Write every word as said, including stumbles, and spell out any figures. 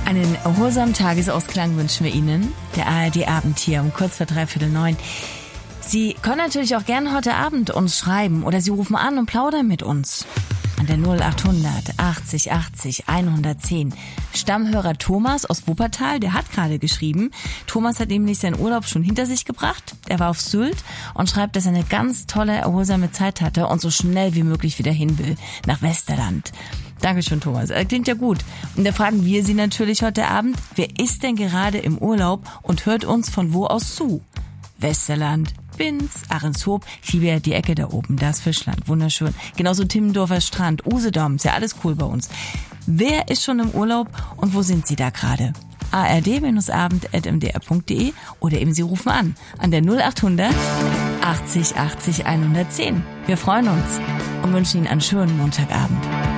Einen erholsamen Tagesausklang wünschen wir Ihnen. Der A R D-Abend hier um kurz vor dreiviertel neun. Sie können natürlich auch gerne heute Abend uns schreiben oder Sie rufen an und plaudern mit uns. An der null achthundert achtzig achtzig hundertzehn. Stammhörer Thomas aus Wuppertal, der hat gerade geschrieben. Thomas hat nämlich seinen Urlaub schon hinter sich gebracht. Er war auf Sylt und schreibt, dass er eine ganz tolle, erholsame Zeit hatte und so schnell wie möglich wieder hin will nach Westerland. Dankeschön, Thomas. Klingt ja gut. Und da fragen wir Sie natürlich heute Abend, wer ist denn gerade im Urlaub und hört uns von wo aus zu? Westerland, Binz, Ahrenshoop, ich liebe ja die Ecke da oben, da ist Fischland, wunderschön. Genauso Timmendorfer Strand, Usedom, ist ja alles cool bei uns. Wer ist schon im Urlaub und wo sind Sie da gerade? a r d abend punkt m d r punkt d e oder eben Sie rufen an, an der null achthundert achtzig achtzig hundertzehn. Wir freuen uns und wünschen Ihnen einen schönen Montagabend.